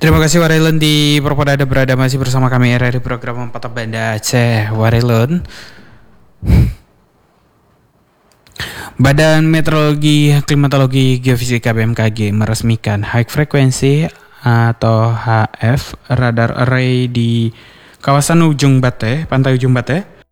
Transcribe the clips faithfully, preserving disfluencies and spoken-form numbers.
Terima kasih Warilun di Propodada berada masih bersama kami R R I program Empat Banda Aceh. Warilun. Badan Meteorologi, Klimatologi, Geofisika B M K G meresmikan high frequency atau H F radar array di kawasan Ujung Bate, Pantai Ujung Bate,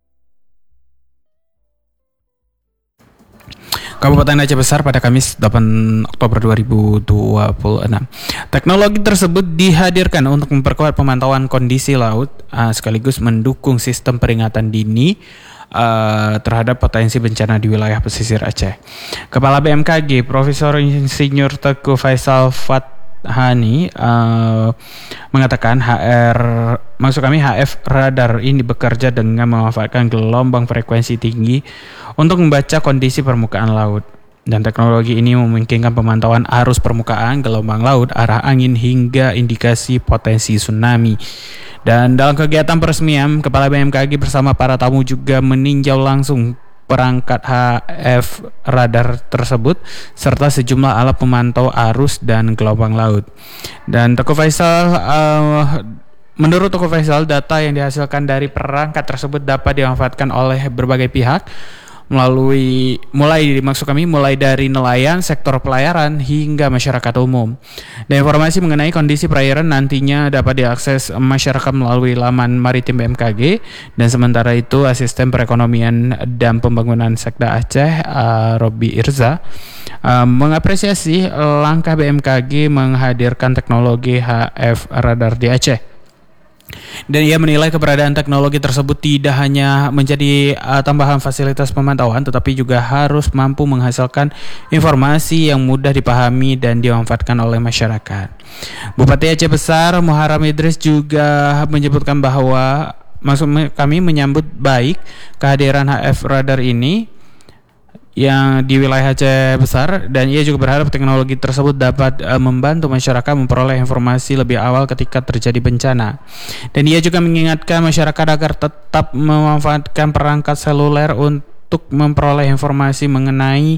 Kabupaten Aceh Besar pada Kamis delapan Oktober dua ribu dua puluh enam. Teknologi tersebut dihadirkan untuk memperkuat pemantauan kondisi laut uh, sekaligus mendukung sistem peringatan dini uh, terhadap potensi bencana di wilayah pesisir Aceh. Kepala B M K G Profesor Insinyur Teguh Faisal Fathani uh, mengatakan H R maksud kami H F radar ini bekerja dengan memanfaatkan gelombang frekuensi tinggi untuk membaca kondisi permukaan laut, dan teknologi ini memungkinkan pemantauan arus permukaan, gelombang laut, arah angin hingga indikasi potensi tsunami. Dan dalam kegiatan peresmian, Kepala B M K G bersama para tamu juga meninjau langsung perangkat H F radar tersebut serta sejumlah alat pemantau arus dan gelombang laut. Dan Teguh Faisal uh, Menurut Teguh Faisal, data yang dihasilkan dari perangkat tersebut dapat dimanfaatkan oleh berbagai pihak melalui mulai maksud kami mulai dari nelayan, sektor pelayaran hingga masyarakat umum. Dan informasi mengenai kondisi perairan nantinya dapat diakses masyarakat melalui laman maritim B M K G. Dan sementara itu Asisten Perekonomian dan Pembangunan Sekda Aceh uh, Robi Irza uh, mengapresiasi langkah B M K G menghadirkan teknologi H F radar di Aceh. Dan ia menilai keberadaan teknologi tersebut tidak hanya menjadi uh, tambahan fasilitas pemantauan, tetapi juga harus mampu menghasilkan informasi yang mudah dipahami dan dimanfaatkan oleh masyarakat. Bupati Aceh Besar Muharram Idris juga menyebutkan bahwa maksud kami menyambut baik kehadiran H F radar ini yang di wilayah Aceh Besar, dan ia juga berharap teknologi tersebut dapat uh, membantu masyarakat memperoleh informasi lebih awal ketika terjadi bencana. Dan ia juga mengingatkan masyarakat agar tetap memanfaatkan perangkat seluler untuk memperoleh informasi mengenai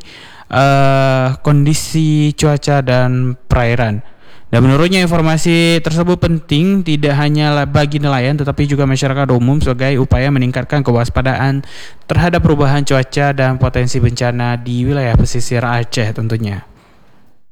uh, kondisi cuaca dan perairan. Dan menurutnya informasi tersebut penting tidak hanya bagi nelayan tetapi juga masyarakat umum sebagai upaya meningkatkan kewaspadaan terhadap perubahan cuaca dan potensi bencana di wilayah pesisir Aceh tentunya.